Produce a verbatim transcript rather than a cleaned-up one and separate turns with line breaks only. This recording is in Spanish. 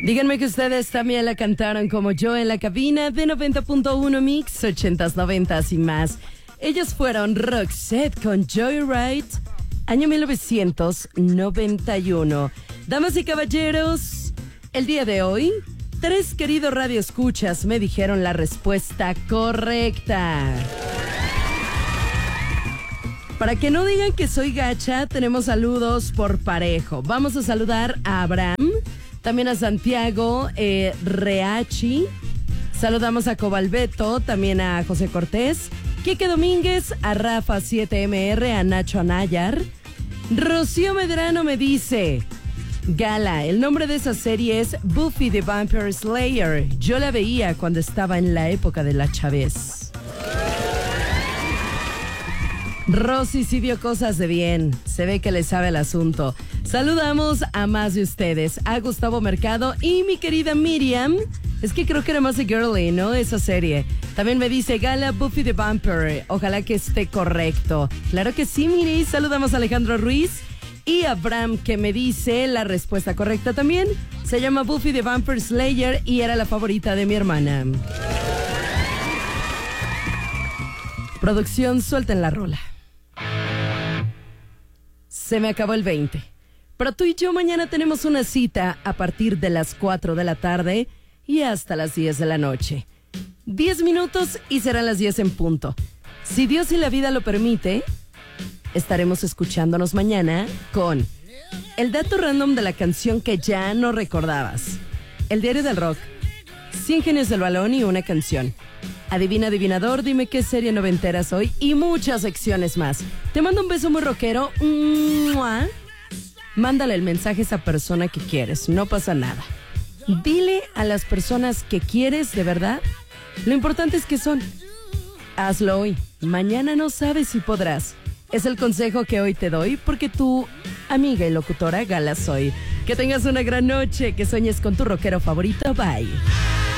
Díganme que ustedes también la cantaron como yo en la cabina de noventa punto uno Mix, ochentas, noventas y más. Ellos fueron Roxette con Joyride, año mil novecientos noventa y uno. Damas y caballeros, el día de hoy, tres queridos radioescuchas me dijeron la respuesta correcta. Para que no digan que soy gacha, tenemos saludos por parejo. Vamos a saludar a Abraham, también a Santiago eh, Reachi. Saludamos a Cobalbeto, también a José Cortés, Quique Domínguez, a Rafa siete M R, a Nacho Anayar. Rocío Medrano me dice: Gala, el nombre de esa serie es Buffy the Vampire Slayer. Yo la veía cuando estaba en la época de la Chávez. Rosy sí vio cosas de bien, se ve que le sabe el asunto. Saludamos a más de ustedes, a Gustavo Mercado y mi querida Miriam. Es que creo que era más de Girly, ¿no? Esa serie. También me dice Gala, Buffy the Vampire. Ojalá que esté correcto. Claro que sí, Miri. Saludamos a Alejandro Ruiz y a Abraham, que me dice la respuesta correcta también. Se llama Buffy the Vampire Slayer y era la favorita de mi hermana. Producción, suelten la rola. Se me acabó el veinte. Pero tú y yo mañana tenemos una cita a partir de las cuatro de la tarde y hasta las diez de la noche. diez minutos y serán las diez en punto. Si Dios y la vida lo permite, estaremos escuchándonos mañana con el dato random de la canción que ya no recordabas, el diario del rock, cien genios del balón y una canción. Adivina, adivinador, dime qué serie noventera soy y muchas secciones más. Te mando un beso muy rockero. ¡Mua! Mándale el mensaje a esa persona que quieres, no pasa nada. Dile a las personas que quieres de verdad lo importante es que son. Hazlo hoy, mañana no sabes si podrás. Es el consejo que hoy te doy porque tu amiga y locutora Gala soy. Que tengas una gran noche, que sueñes con tu rockero favorito. Bye.